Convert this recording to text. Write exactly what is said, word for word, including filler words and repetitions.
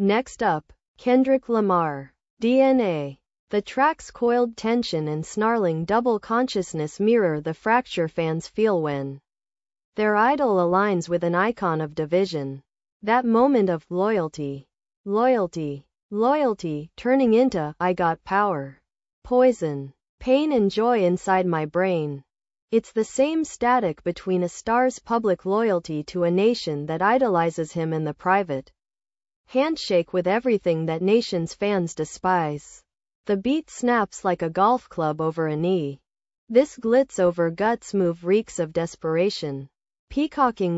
Next up, Kendrick Lamar. D N A. The track's coiled tension and snarling double consciousness mirror the fracture fans feel when their idol aligns with an icon of division. That moment of loyalty, loyalty, loyalty turning into I got power, poison, pain and joy inside my brain. It's the same static between a star's public loyalty to a nation that idolizes him and the private handshake with everything that nation's fans despise. The beat snaps like a golf club over a knee. This glitz over guts move reeks of desperation. Peacocking